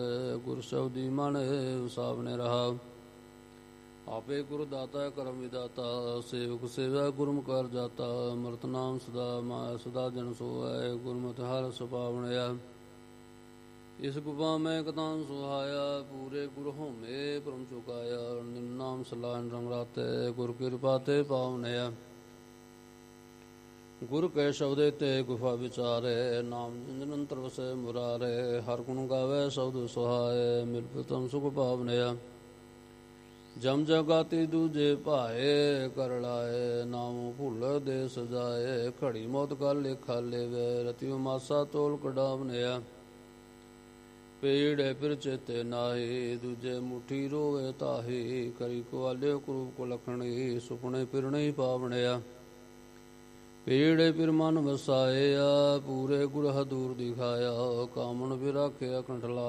ਗੁਰ ਸ਼ਬਦੀ ਮਨ ਵਸਾਵਨੇ ਰਹਾ। ਆਪੇ ਗੁਰ ਦਾਤਾ ਕਰਮ ਵਿਦਾਤਾ, ਸੇਵਕ ਸੇਵੈ ਗੁਰਮੁਖ ਕਰ ਜਾਤਾ। ਅੰਮ੍ਰਿਤ ਨਾਮ ਸਦਾ ਮਾਇਆ ਸਦਾ ਜਨ ਸੋਵੈ, ਗੁਰਮਤਿ ਹਰਿ ਸੁਭਾਵਣਿਆ। ਇਸ ਗੁਫਾ ਮੈਂ ਕਤਾਨ ਸੁਹਾਇਆ, ਪੂਰੇ ਗੁਰ ਹੋਮੇ ਪਰਮ ਚੁਕਾਇਆ। ਨਿਮ ਨਾਮ ਸਲਾਹਨ ਰੰਗ ਰਾਤੇ, ਗੁਰ ਕਿਰਪਾ ਤੇ ਪਾਵਨਿਆ। ਗੁਰ ਕੈ ਸ਼ਬਦੇ ਤੇ ਗੁਫਾ ਵਿਚਾਰੇ, ਨਾਮ ਨਿਰੰਤਰ ਵਸੈ ਮੁਰਾਰੇ। ਹਰ ਗੁਣ ਗਾਵੇ ਸ਼ਬਦ ਸੁਹਾਏ, ਮਿਲ ਪ੍ਰਤਮ ਸੁਖ ਪਾਵਨਿਆ। ਜਮ ਜਗਾਤੀ ਦੂਜੇ ਭਾਏ, ਕਰ ਲਾਏ ਨਾਮ ਭੁੱਲ ਦੇ ਸਜਾਏ। ਘੜੀ ਮੌਤ ਕਾ ਲੇਖਾ ਲੇਵੇ, ਰਤਿਉ ਮਾਸਾ ਤੋਲ ਕਢਾਵਨਿਆ। ਪੀੜੇ ਫਿਰ ਚੇਤੇ ਨਾਹੀ, ਦੂਜੇ ਮੁੱਠੀ ਰੋਵੇ ਤਾਹੀ। ਕਰੀ ਕੁਆਲਿਓ ਕਰੂਪ ਕੋ ਲਖਣੀ, ਸੁਪਨੇ ਫਿਰਣੇ ਪਾਵਣਿਆ। ਪੀੜੇ ਫਿਰ ਮਨ ਵਸਾਇਆ, ਪੂਰੇ ਗੁਰ ਹਦੂਰ ਦਿਖਾਇਆ। ਕਾਮਣ ਵਿਰਾਖਿਆ ਕੰਠ ਲਾਇਆ।